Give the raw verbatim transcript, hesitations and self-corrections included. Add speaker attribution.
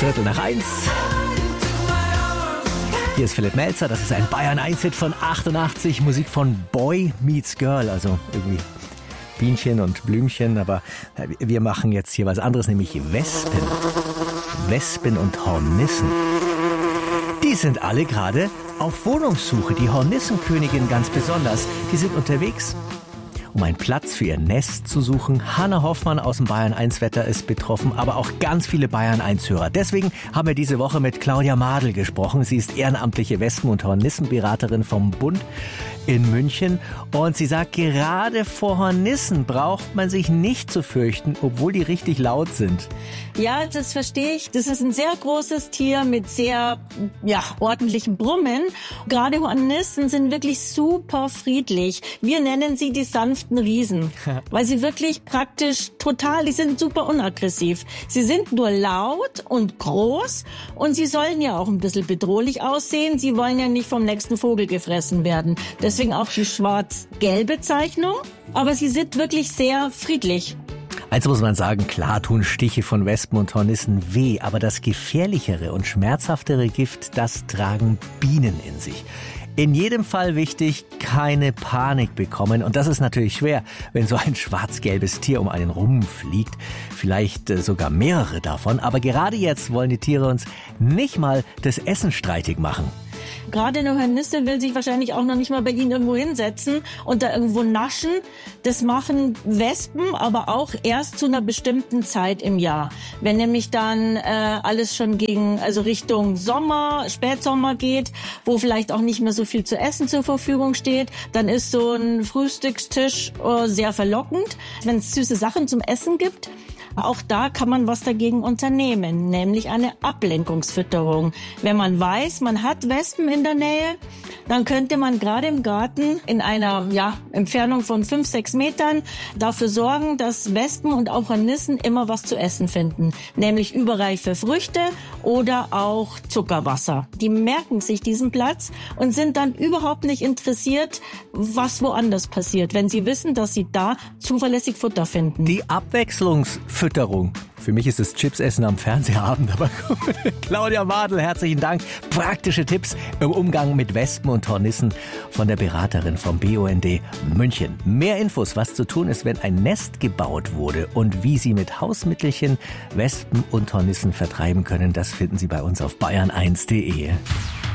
Speaker 1: Viertel nach eins. Hier ist Philipp Melzer, das ist ein Bayern eins Hit von achtundachtzig, Musik von Boy Meets Girl, also irgendwie Bienchen und Blümchen, aber wir machen jetzt hier was anderes, nämlich Wespen. Wespen und Hornissen. Die sind alle gerade auf Wohnungssuche, die Hornissenkönigin ganz besonders. Die sind unterwegs, um einen Platz für ihr Nest zu suchen. Hanna Hoffmann aus dem Bayern eins Wetter ist betroffen, aber auch ganz viele Bayern eins Hörer. Deswegen haben wir diese Woche mit Claudia Madl gesprochen. Sie ist ehrenamtliche Wespen- und Hornissenberaterin vom Bund in München. Und sie sagt, gerade vor Hornissen braucht man sich nicht zu fürchten, obwohl die richtig laut sind.
Speaker 2: Ja, das verstehe ich. Das ist ein sehr großes Tier mit sehr ja, ordentlichen Brummen. Gerade Hornissen sind wirklich super friedlich. Wir nennen sie die sanften Riesen, weil sie wirklich praktisch total, die sind super unaggressiv. Sie sind nur laut und groß und sie sollen ja auch ein bisschen bedrohlich aussehen. Sie wollen ja nicht vom nächsten Vogel gefressen werden. Deswegen auch die schwarz-gelbe Zeichnung. Aber sie sind wirklich sehr friedlich.
Speaker 1: Eins muss man sagen, klar tun Stiche von Wespen und Hornissen weh, aber das gefährlichere und schmerzhaftere Gift, das tragen Bienen in sich. In jedem Fall wichtig, keine Panik bekommen. Und das ist natürlich schwer, wenn so ein schwarz-gelbes Tier um einen rumfliegt. Vielleicht sogar mehrere davon. Aber gerade jetzt wollen die Tiere uns nicht mal das Essen streitig machen.
Speaker 2: Gerade eine Hornisse will sich wahrscheinlich auch noch nicht mal bei Ihnen irgendwo hinsetzen und da irgendwo naschen. Das machen Wespen aber auch erst zu einer bestimmten Zeit im Jahr. Wenn nämlich dann äh, alles schon gegen, also Richtung Sommer, Spätsommer geht, wo vielleicht auch nicht mehr so viel zu essen zur Verfügung steht, dann ist so ein Frühstückstisch äh, sehr verlockend, wenn es süße Sachen zum Essen gibt. Auch da kann man was dagegen unternehmen, nämlich eine Ablenkungsfütterung. Wenn man weiß, man hat Wespen in der Nähe, dann könnte man gerade im Garten in einer ja, Entfernung von fünf, sechs Metern dafür sorgen, dass Wespen und auch Hornissen immer was zu essen finden, nämlich überreife Früchte oder auch Zuckerwasser. Die merken sich diesen Platz und sind dann überhaupt nicht interessiert, was woanders passiert, wenn sie wissen, dass sie da zuverlässig Futter finden.
Speaker 1: Die Abwechslungsfütterung. Für mich ist es Chipsessen am Fernsehabend, aber gut. Claudia Madl, herzlichen Dank. Praktische Tipps im Umgang mit Wespen und Hornissen von der Beraterin vom B U N D München. Mehr Infos, was zu tun ist, wenn ein Nest gebaut wurde und wie Sie mit Hausmittelchen Wespen und Hornissen vertreiben können, das finden Sie bei uns auf bayern eins punkt de.